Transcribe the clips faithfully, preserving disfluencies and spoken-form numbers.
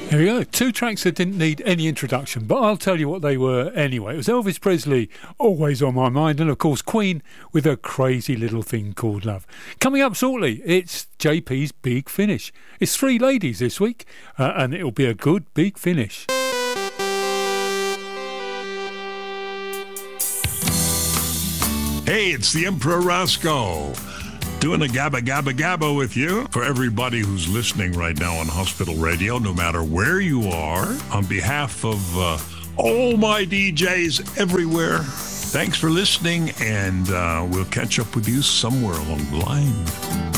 Here we go. Two tracks that didn't need any introduction, but I'll tell you what they were anyway. It was Elvis Presley, Always on My Mind, and of course Queen with a crazy little thing called Love. Coming up shortly, it's J P's Big Finish. It's three ladies this week, uh, and it'll be a good big finish. Hey, it's the Emperor Roscoe. Doing a gabba gabba gabba with you. For everybody who's listening right now on Hospital Radio, no matter where you are, on behalf of uh, all my D Js everywhere, thanks for listening, and uh, we'll catch up with you somewhere along the line.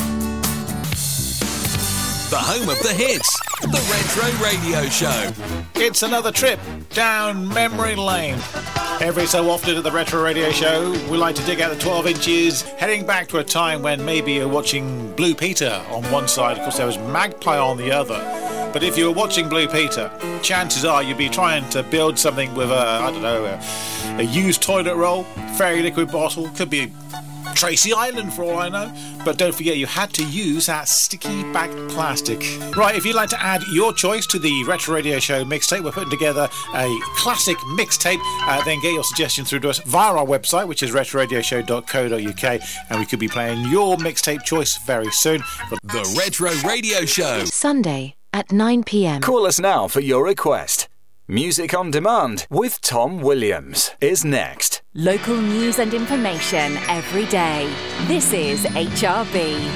The home of the hits, the Retro Radio Show. It's another trip down memory lane. Every so often at the Retro Radio Show, we like to dig out the twelve inches, heading back to a time when maybe you're watching Blue Peter on one side, of course there was Magpie on the other. But if you were watching Blue Peter, chances are you'd be trying to build something with a, I don't know, a, a used toilet roll, fairy liquid bottle, could be Tracy Island for all I know. But don't forget, you had to use that sticky back plastic. Right, if you'd like to add your choice to the Retro Radio Show mixtape, we're putting together a classic mixtape. Uh, then get your suggestion through to us via our website, which is retro radio show dot co dot uk, and we could be playing your mixtape choice very soon. The Retro Radio Show. Sunday at nine p.m. Call us now for your request. Music on Demand with Tom Williams is next. Local news and information every day. This is H R B.